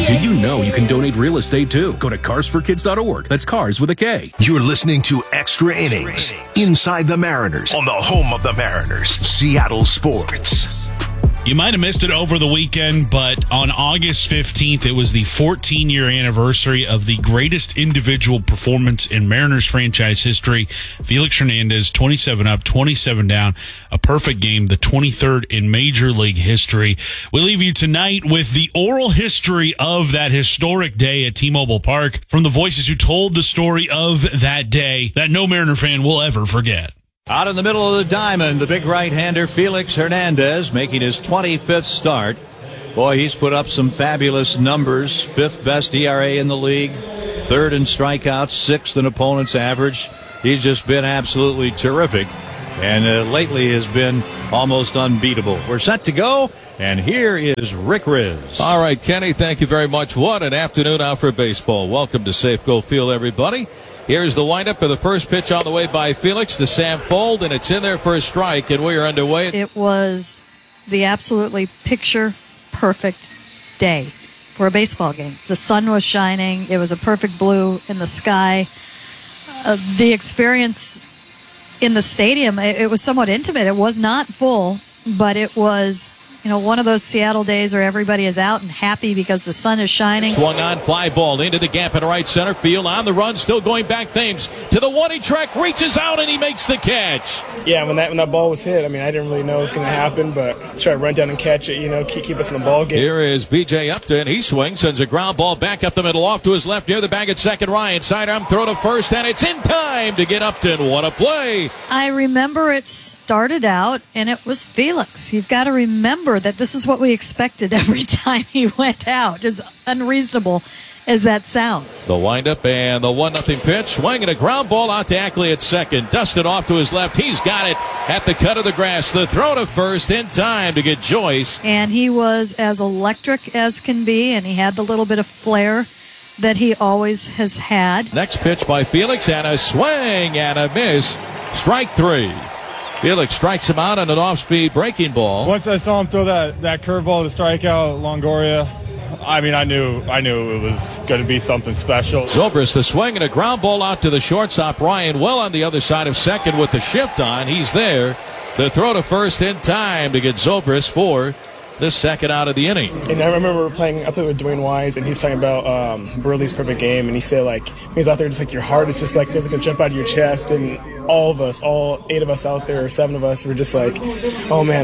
Did you know you can donate real estate too? Go to carsforkids.org. That's cars with a K. You're listening to Extra Innings Inside the Mariners on the home of the Mariners, Seattle Sports. You might have missed it over the weekend, but on August 15th, it was the 14-year anniversary of the greatest individual performance in Mariners franchise history. Felix Hernandez, 27 up, 27 down, a perfect game, the 23rd in Major League history. We leave you tonight with the oral history of that historic day at T-Mobile Park from the voices who told the story of that day that no Mariner fan will ever forget. Out in the middle of the diamond, the big right-hander Felix Hernandez making his 25th start. Boy, he's put up some fabulous numbers. 5th best ERA in the league, 3rd in strikeouts, 6th in opponent's average. He's just been absolutely terrific, and lately has been almost unbeatable. We're set to go, and here is Rick Riz. All right, Kenny, thank you very much. What an afternoon out for baseball. Welcome to Safeco Field, everybody. Here's the windup for the first pitch on the way by Felix to Sam Fuld, and it's in there for a strike, and we are underway. It was the absolutely picture-perfect day for a baseball game. The sun was shining. It was a perfect blue in the sky. The experience in the stadium, it was somewhat intimate. It was not full, but it was, one of those Seattle days where everybody is out and happy because the sun is shining. Swung on, fly ball into the gap in right center field. On the run, still going back. Thames to the 1-inch track, reaches out, and he makes the catch. Yeah, when that ball was hit, I didn't really know it was going to happen, but let's try to run down and catch it, keep us in the ball game. Here is B.J. Upton. He swings, sends a ground ball back up the middle, off to his left, near the bag at second. Ryan, sidearm throw to first, and it's in time to get Upton. What a play. I remember it started out, and it was Felix. You've got to remember that this is what we expected every time he went out, as unreasonable as that sounds. The windup and the 1-0 pitch. Swinging a ground ball out to Ackley at second. Dusted off to his left. He's got it at the cut of the grass. The throw to first in time to get Joyce. And he was as electric as can be, and he had the little bit of flair that he always has had. Next pitch by Felix, and a swing and a miss. Strike 3. Felix strikes him out on an off-speed breaking ball. Once I saw him throw that curveball to strike out Longoria, I knew it was going to be something special. Zobrist, the swing and a ground ball out to the shortstop. Ryan well on the other side of second with the shift on. He's there. The throw to first in time to get Zobrist for the second out of the inning. And I remember I played with Dwayne Wise, and he was talking about Burley's perfect game, and he said, he's out there just your heart is just feels like going to jump out of your chest, and all of us, all 8 of us out there, or 7 of us, were just oh man.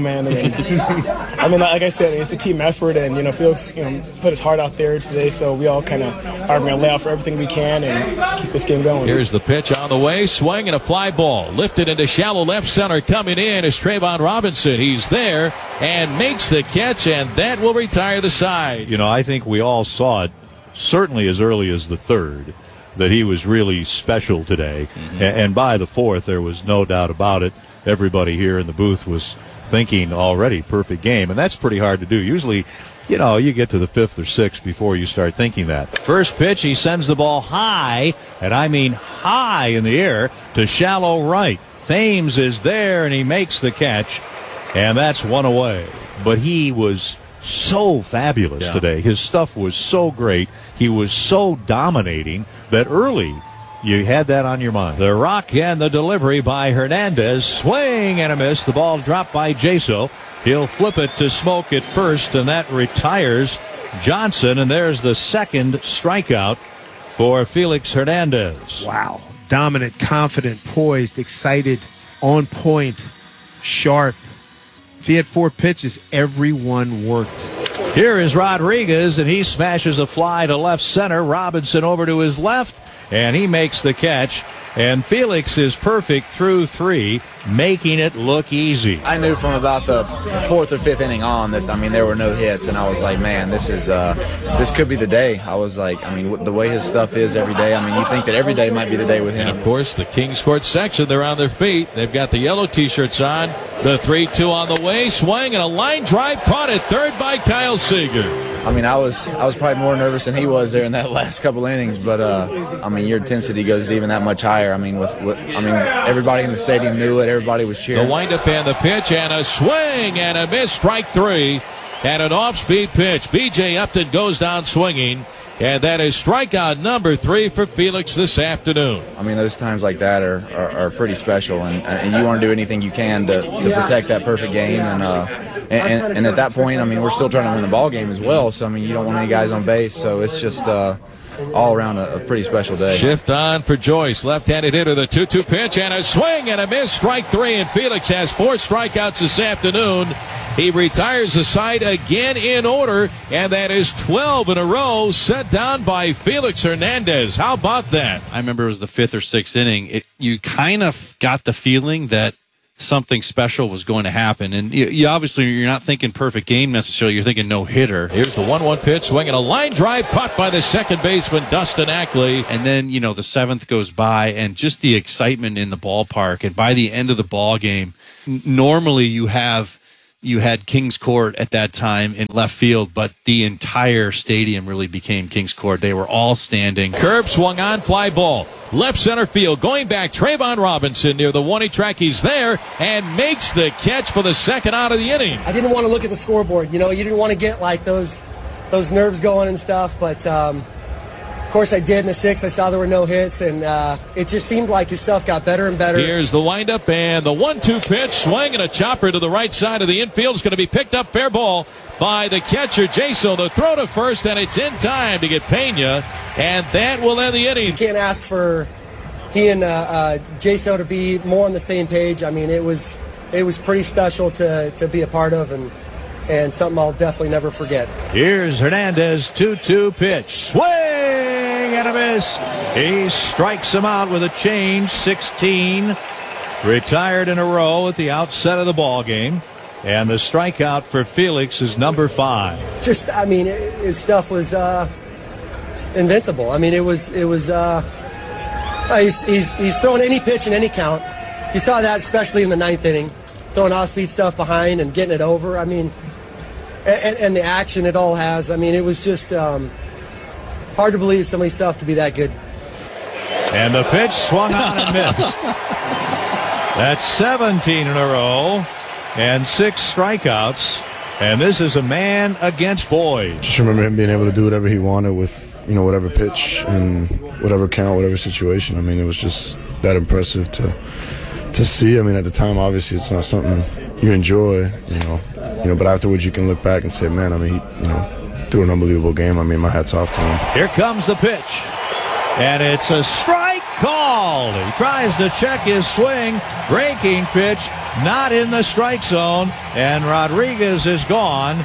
And like I said, it's a team effort, and Felix put his heart out there today, so we all kind of are going to lay out for everything we can and keep this game going. Here's the pitch on the way, swing and a fly ball, lifted into shallow left center. Coming in is Trayvon Robinson. He's there and makes the catch, and that will retire the side. I think we all saw it certainly as early as the 3rd that he was really special today. Mm-hmm. And by the 4th, there was no doubt about it. Everybody here in the booth was thinking already perfect game, and that's pretty hard to do. Usually, you get to the 5th or 6th before you start thinking that. First pitch, he sends the ball high, and I mean high in the air, to shallow right. Thames is there, and he makes the catch, and that's 1 away. But he was so fabulous today. His stuff was so great. He was so dominating that early you had that on your mind. The rock and the delivery by Hernandez. Swing and a miss. The ball dropped by Jaso. He'll flip it to Smoke at first, and that retires Johnson. And there's the second strikeout for Felix Hernandez. Wow. Dominant, confident, poised, excited, on point, sharp. If he had 4 pitches, everyone worked. Here is Rodriguez, and he smashes a fly to left center. Robinson over to his left, and he makes the catch. And Felix is perfect through 3, making it look easy. I knew from about the 4th or 5th inning on that, there were no hits, and I was like, man, this could be the day. I was like, the way his stuff is every day, you think that every day might be the day with him. And, of course, the Kings Court section, they're on their feet. They've got the yellow T-shirts on. The 3-2 on the way, swing, and a line drive caught at third by Kyle Seager. I was probably more nervous than he was there in that last couple innings, but your intensity goes even that much higher. Everybody in the stadium knew it. Everybody was cheering. The windup and the pitch, and a swing and a miss. Strike 3. and an off-speed pitch. B.J. Upton goes down swinging, and that is strikeout number 3 for Felix this afternoon. I mean, those times like that are pretty special, and you want to do anything you can to protect that perfect game. And at that point, I mean, we're still trying to win the ball game as well. So, I mean, you don't want any guys on base. So it's just all around a pretty special day. Shift on for Joyce. Left-handed hitter, the 2-2 pitch, and a swing and a miss. Strike 3, and Felix has 4 strikeouts this afternoon. He retires the side again in order, and that is 12 in a row set down by Felix Hernandez. How about that? I remember it was the 5th or 6th inning. You kind of got the feeling that something special was going to happen. And you obviously, you're not thinking perfect game necessarily. You're thinking no-hitter. Here's the 1-1 pitch, swinging a line drive, caught by the second baseman, Dustin Ackley. And then, the 7th goes by, and just the excitement in the ballpark. And by the end of the ball game, normally you had Kings Court at that time in left field, but the entire stadium really became Kings Court. They were all standing. Curb swung on, fly ball. Left center field, going back, Trayvon Robinson near the 1-8 track. He's there and makes the catch for the second out of the inning. I didn't want to look at the scoreboard. You didn't want to get like those nerves going and stuff, but of course I did in the 6th. I saw there were no hits, and it just seemed like his stuff got better and better. Here's the windup and the 1-2 pitch, swing and a chopper to the right side of the infield. Is going to be picked up, fair ball by the catcher, Jaso. The throw to first, and it's in time to get Pena, and that will end the inning. You can't ask for he and Jaso to be more on the same page. I mean, it was pretty special to be a part of, and something I'll definitely never forget. Here's Hernandez, 2-2 pitch. Swing and a miss. He strikes him out with a change. 16 retired in a row at the outset of the ball game. And the strikeout for Felix is number 5. His stuff was invincible. I mean, he's throwing any pitch in any count. You saw that especially in the 9th inning, throwing off-speed stuff behind and getting it over. I mean, and the action it all has. I mean, it was just hard to believe somebody's stuff could be that good. And the pitch swung on and missed. That's 17 in a row and 6 strikeouts. And this is a man against Boyd. Just remember him being able to do whatever he wanted with, whatever pitch and whatever count, whatever situation. I mean, it was just that impressive to see. I mean, at the time, obviously, it's not something you enjoy, but afterwards you can look back and say, man, I mean, he threw an unbelievable game. I mean, my hat's off to him. Here comes the pitch. And it's a strike called. He tries to check his swing. Breaking pitch, not in the strike zone. And Rodriguez is gone.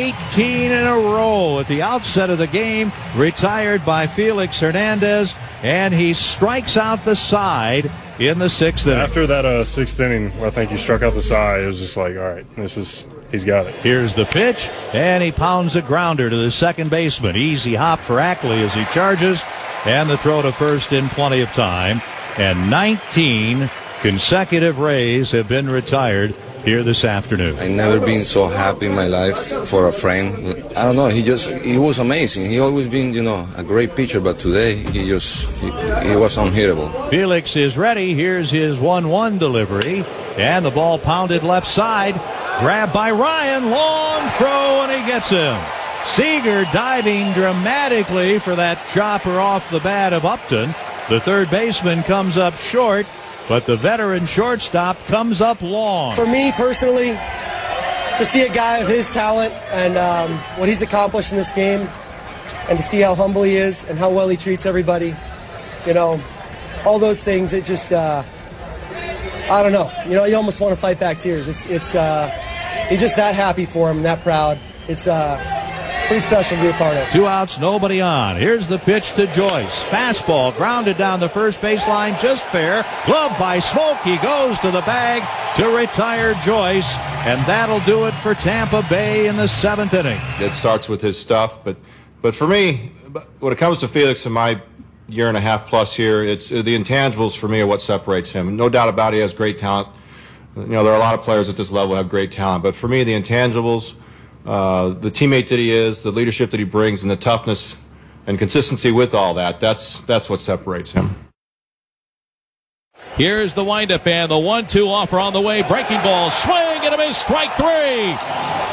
18 in a row at the outset of the game. Retired by Felix Hernandez. And he strikes out the side in the 6th inning. After that 6th inning, where I think he struck out the side, it was just like, all right, he's got it. Here's the pitch, and he pounds a grounder to the second baseman. Easy hop for Ackley as he charges, and the throw to first in plenty of time. And 19 consecutive Rays have been retired here this afternoon. I've never been so happy in my life for a friend. I don't know, he was amazing. He always been, a great pitcher, but today he was unhittable. Felix is ready. Here's his 1-1 delivery, and the ball pounded left side. Grabbed by Ryan, long throw, and he gets him. Seager diving dramatically for that chopper off the bat of Upton. The third baseman comes up short, but the veteran shortstop comes up long. For me personally, to see a guy of his talent and what he's accomplished in this game, and to see how humble he is and how well he treats everybody, all those things, it just, I don't know. You almost want to fight back tears. It's he's just that happy for him, that proud. It's pretty special to be a part of. 2 outs, nobody on. Here's the pitch to Joyce. Fastball grounded down the first baseline, just fair. Glove by Smoke. He goes to the bag to retire Joyce, and that'll do it for Tampa Bay in the 7th inning. It starts with his stuff, but for me, when it comes to Felix in my year and a half plus here, it's the intangibles for me are what separates him. No doubt about it, he has great talent. There are a lot of players at this level who have great talent, but for me, the intangibles, the teammate that he is, the leadership that he brings, and the toughness and consistency with all that's what separates him. Here's the windup and the 1-2 offer on the way. Breaking ball, swing and a miss, strike 3.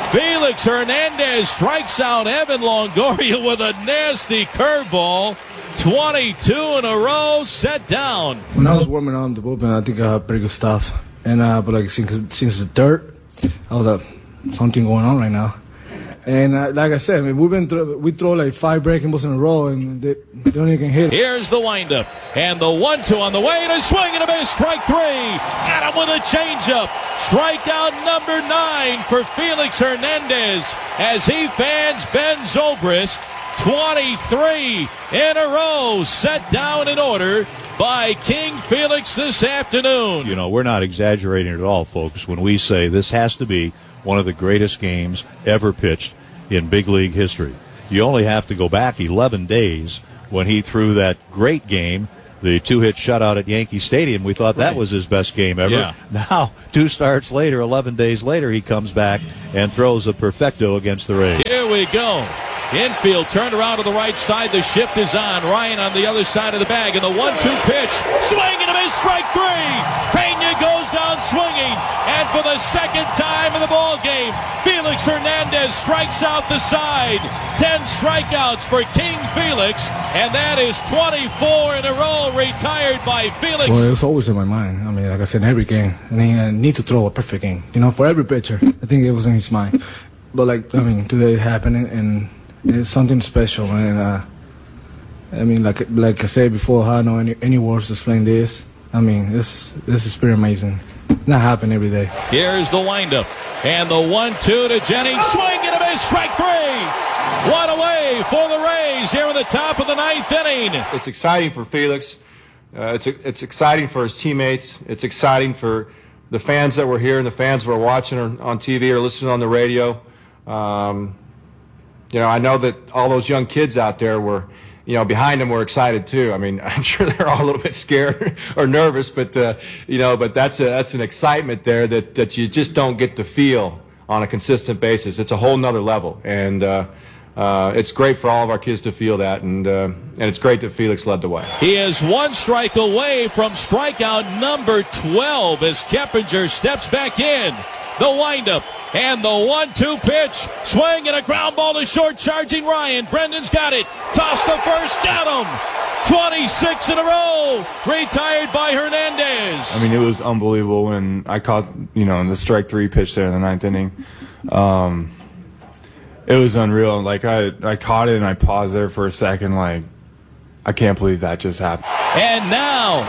Felix Hernandez strikes out Evan Longoria with a nasty curveball. 22 in a row, set down. When I was warming up the bullpen, I think I had pretty good stuff. And but like since the dirt, I was like, something going on right now. And like I said, I mean, we throw like 5 breaking balls in a row, and they don't even hit. Here's the windup, and the 1-2 on the way, and a swing and a miss. Strike 3. Got him with a changeup. Strikeout number 9 for Felix Hernandez as he fans Ben Zobrist. 23 in a row, set down in order by King Felix this afternoon. You know, we're not exaggerating at all, folks, when we say this has to be one of the greatest games ever pitched in big league history. You only have to go back 11 days when he threw that great game, the 2-hit shutout at Yankee Stadium. We thought that was his best game ever. Yeah. Now, 2 starts later, 11 days later, he comes back and throws a perfecto against the Rays. Here we go. Infield turned around to the right side. The shift is on. Ryan on the other side of the bag. And the 1-2 pitch. Swing and a miss. Strike 3. Pena goes down swinging. And for the second time in the ball game, Felix Hernandez strikes out the side. 10 strikeouts for King Felix. And that is 24 in a row retired by Felix. Well, it was always in my mind. I mean, like I said, in every game. And I need to throw a perfect game. You know, for every pitcher. I think it was in his mind. But, like, I mean, today it happened. And it's something special, and I mean, like I said before, I don't know any words to explain this. I mean, this is pretty amazing. It's not happen every day. Here's the windup, and the 1-2 to Jennings. Swing and a miss. Strike 3. 1 away for the Rays here in the top of the 9th inning. It's exciting for Felix. It's exciting for his teammates. It's exciting for the fans that were here and the fans who are watching on TV or listening on the radio. You know, I know that all those young kids out there were, you know, behind them were excited too. I mean, I'm sure they're all a little bit scared or nervous, but you know, but that's an excitement there that you just don't get to feel on a consistent basis. It's a whole nother level, and it's great for all of our kids to feel that, and it's great that Felix led the way. He is 1 strike away from strikeout number 12 as Keppinger steps back in. The windup and the 1-2 pitch. Swing and a ground ball to short, charging Ryan. Brendan's got it. Toss the first, got him. 26 in a row. Retired by Hernandez. I mean, it was unbelievable when I caught, you know, the strike 3 pitch there in the 9th inning. It was unreal. Like, I caught it and I paused there for a second. Like, I can't believe that just happened. And now,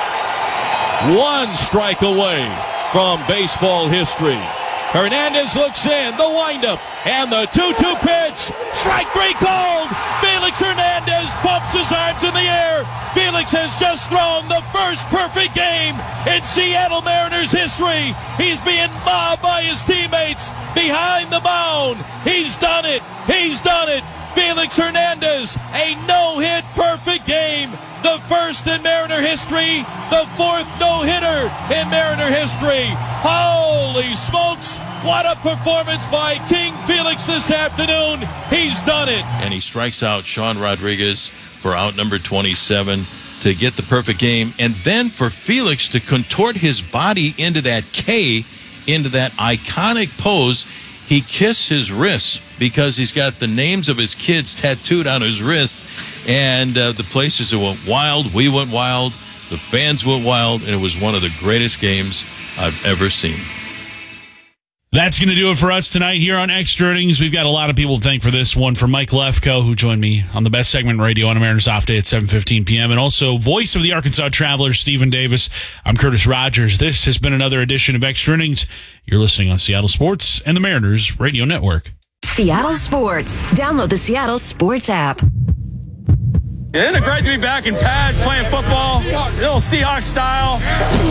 1 strike away from baseball history. Hernandez looks in, the windup, and the 2-2 pitch. Strike 3 called. Felix Hernandez pumps his arms in the air. Felix has just thrown the first perfect game in Seattle Mariners history. He's being mobbed by his teammates behind the mound. He's done it. He's done it. Felix Hernandez, a no-hit perfect game. The first in Mariner history, the 4th no-hitter in Mariner history. Holy smokes, what a performance by King Felix this afternoon. He's done it. And he strikes out Sean Rodriguez for out number 27 to get the perfect game. And then for Felix to contort his body into that K, into that iconic pose, he kissed his wrists because he's got the names of his kids tattooed on his wrists. And the places went wild. We went wild. The fans went wild. And it was one of the greatest games I've ever seen. That's going to do it for us tonight here on Extra Innings. We've got a lot of people to thank for this one. For Mike Lefko, who joined me on the best segment radio on a Mariners Off Day at 7:15 p.m. And also voice of the Arkansas Travelers, Stephen Davis. I'm Curtis Rogers. This has been another edition of Extra Innings. You're listening on Seattle Sports and the Mariners Radio Network. Seattle Sports. Download the Seattle Sports app. Isn't it great to be back in pads playing football? A little Seahawks style.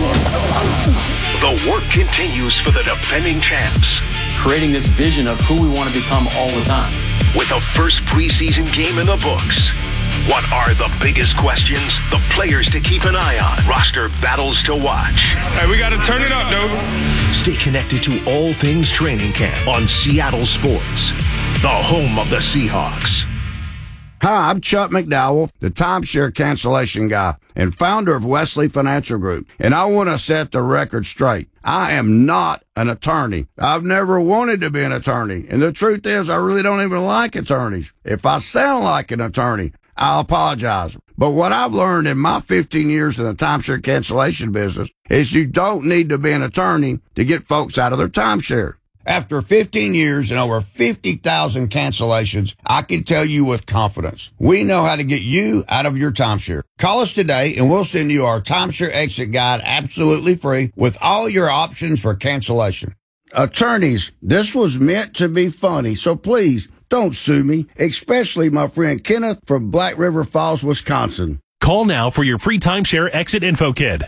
The work continues for the defending champs. Creating this vision of who we want to become all the time. With the first preseason game in the books. What are the biggest questions? The players to keep an eye on. Roster battles to watch. Hey, we got to turn it up, dude. Stay connected to all things training camp on Seattle Sports, the home of the Seahawks. Hi, I'm Chuck McDowell, the timeshare cancellation guy and founder of Wesley Financial Group, and I want to set the record straight. I am not an attorney. I've never wanted to be an attorney. And the truth is, I really don't even like attorneys. If I sound like an attorney, I'll apologize. But what I've learned in my 15 years in the timeshare cancellation business is you don't need to be an attorney to get folks out of their timeshare. After 15 years and over 50,000 cancellations, I can tell you with confidence, we know how to get you out of your timeshare. Call us today and we'll send you our timeshare exit guide absolutely free with all your options for cancellation. Attorneys, this was meant to be funny, so please don't sue me, especially my friend Kenneth from Black River Falls, Wisconsin. Call now for your free timeshare exit info kit.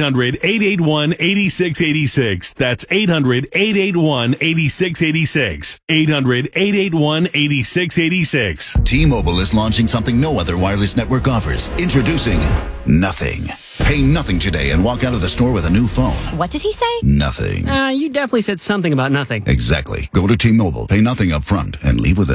800-881-8686. That's 800-881-8686. 800-881-8686. T-Mobile is launching something no other wireless network offers. Introducing Nothing. Pay nothing today and walk out of the store with a new phone. What did he say? Nothing. You definitely said something about nothing. Exactly. Go to T-Mobile, pay nothing up front, and leave with a